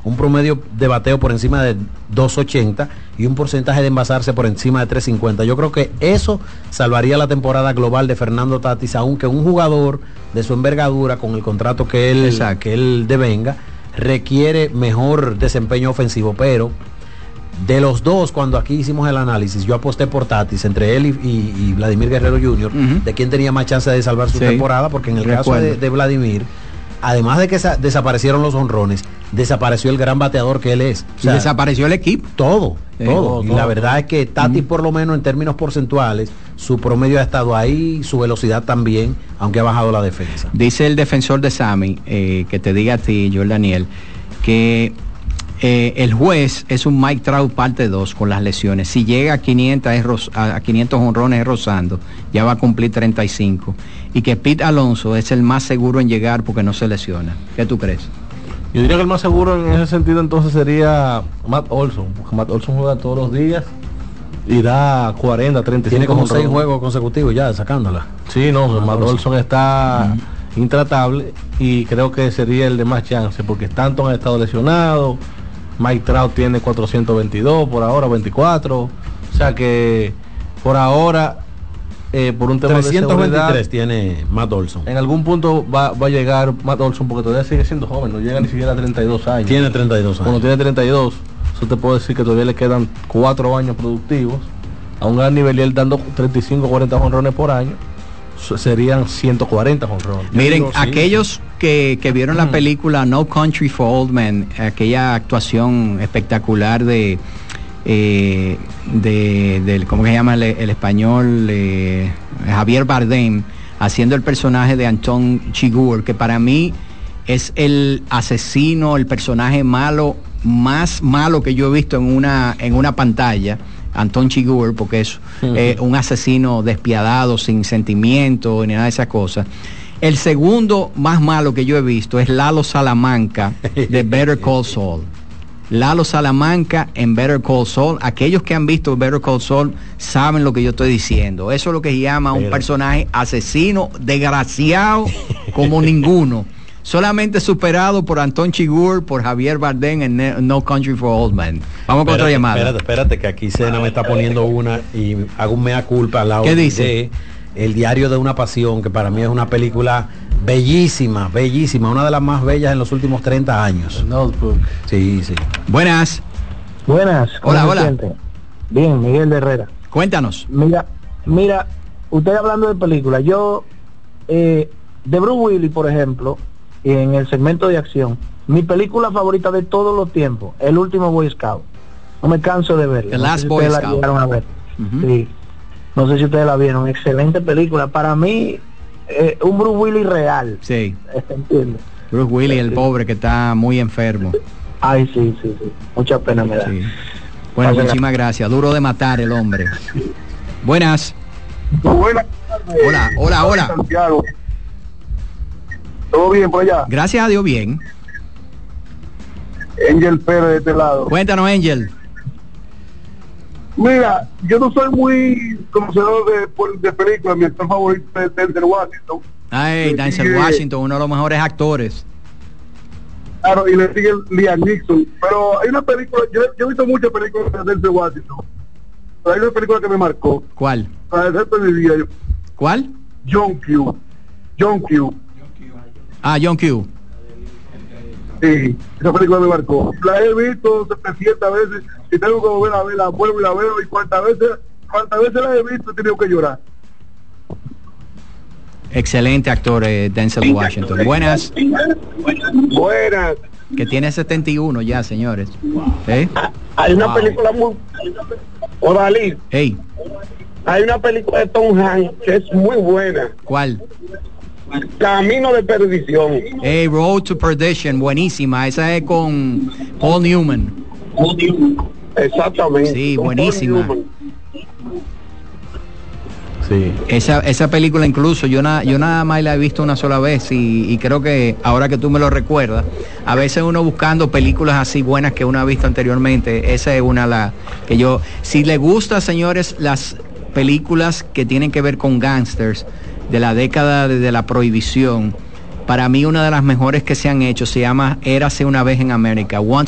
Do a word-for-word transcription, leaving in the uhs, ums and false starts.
un promedio de bateo por encima de dos ochenta y un porcentaje de envasarse por encima de tres cincuenta. Yo creo que eso salvaría la temporada global de Fernando Tatis, aunque un jugador de su envergadura, con el contrato que él, que él devenga, requiere mejor desempeño ofensivo. Pero de los dos, cuando aquí hicimos el análisis, yo aposté por Tatis, entre él y, y, y Vladimir Guerrero junior, uh-huh. de quién tenía más chance de salvar su sí. temporada, porque en el Recuerdo. caso de, de Vladimir, además de que sa- desaparecieron los honrones, desapareció el gran bateador que él es. O sea, y desapareció el equipo. Todo, sí, todo. todo. Y todo. la verdad es que Tatis, uh-huh. por lo menos en términos porcentuales, su promedio ha estado ahí, su velocidad también, aunque ha bajado la defensa. Dice el defensor de Sammy, eh, que te diga a ti, Joel Daniel, que eh, el juez es un Mike Trout parte dos con las lesiones. Si llega a quinientos, es ro- a quinientos honrones es rozando, ya va a cumplir treinta y cinco. Y que Pete Alonso es el más seguro en llegar porque no se lesiona. ¿Qué tú crees? Yo diría que el más seguro en ese sentido entonces sería Matt Olson, porque Matt Olson juega todos los días y da cuarenta, treinta y cinco. Tiene como seis honrones. juegos consecutivos ya sacándola. Sí, no, Matt Matt Olson. Olson está uh-huh. intratable y creo que sería el de más chance, porque Stanton ha estado lesionado, Mike Trout tiene cuatrocientos veintidós por ahora, veinticuatro, o sea que por ahora, eh, por un tema trescientos veintitrés de seguridad, tiene Matt Olson. En algún punto va, va a llegar Matt Olson, porque todavía sigue siendo joven, no llega ni siquiera a treinta y dos años. Tiene treinta y dos años. Cuando tiene treinta y dos, eso te puedo decir que todavía le quedan cuatro años productivos a un gran nivel, y él dando treinta y cinco, cuarenta jonrones por año, serían ciento cuarenta jonrones. Miren, digo, sí, aquellos sí. Que, que vieron la película No Country for Old Men, aquella actuación espectacular de eh, de, de ¿cómo se llama el, el español? Eh, Javier Bardem, haciendo el personaje de Anton Chigurh, que para mí es el asesino, el personaje malo, más malo que yo he visto en una, en una pantalla. Anton Chigurh, porque es uh-huh. eh, un asesino despiadado, sin sentimiento ni nada de esas cosas. El segundo más malo que yo he visto es Lalo Salamanca de Better Call Saul. Lalo Salamanca en Better Call Saul. Aquellos que han visto Better Call Saul saben lo que yo estoy diciendo. Eso es lo que se llama un personaje asesino, desgraciado como ninguno. Solamente superado por Anton Chigurh, por Javier Bardem en No Country for Old Men. Vamos con otra llamada. Espérate, espérate, que aquí Sena me está poniendo una y hago un mea culpa al lado. ¿Qué dice? De El diario de una pasión, que para mí es una película bellísima, bellísima, una de las más bellas en los últimos treinta años. Notebook. Sí, sí. Buenas. Buenas. Hola, hola. Siente? Bien, Miguel de Herrera. Cuéntanos. Mira, mira, usted hablando de películas, yo, eh, de Bruce Willis, por ejemplo, en el segmento de acción, mi película favorita de todos los tiempos, El Último Boy Scout. No me canso de verla. The no Last sé si Boy ustedes Scout. la llegaron a ver. Uh-huh. Sí. No sé si ustedes la vieron. Excelente película. Para mí, eh, un Bruce Willis real. Sí. ¿Entiende? Bruce Willis, el pobre que está muy enfermo. Ay, sí, sí, sí. Mucha pena me da. Sí. Bueno, Gracias. muchísimas gracias. Duro de matar el hombre. Buenas. Buenas. Hola, hola, hola. Santiago. ¿Todo bien por allá? Gracias a Dios, bien. Angel Pérez de este lado. Cuéntanos, Angel. Mira, yo no soy muy conocedor de, de películas. Mi actor favorito es Denzel Washington. Ay, Denzel sigue, Washington, uno de los mejores actores. Claro, y le sigue Liam Neeson. Pero hay una película, yo, yo he visto muchas películas de Denzel Washington, pero hay una película que me marcó. ¿Cuál? Para dejar de mi vida, yo. ¿Cuál? John Q. John Q. Ah, John Q. Sí, esa película me marcó. La he visto setecientas veces y tengo que volver a verla, vuelvo y la veo, y cuántas veces, cuántas veces la he visto he tenido que llorar. Excelente actor, eh, Denzel Washington. Buenas. Buenas. Que tiene setenta y uno ya, señores. ¿Eh? Hay una Wow. película muy... Odalí, Hey, hay una película de Tom Hanks que es muy buena. ¿cuál? Camino de Perdición. Hey, Road to Perdition, buenísima. Esa es con Paul Newman. Exactamente. Sí, Con buenísima. Paul Newman. Sí. Esa, esa película incluso yo, na, yo nada más la he visto una sola vez y, y creo que ahora que tú me lo recuerdas, a veces uno buscando películas así buenas que uno ha visto anteriormente, esa es una la que yo, si le gusta, señores, las películas que tienen que ver con gangsters de la década de, de la prohibición, para mí una de las mejores que se han hecho se llama Érase una vez en América, Once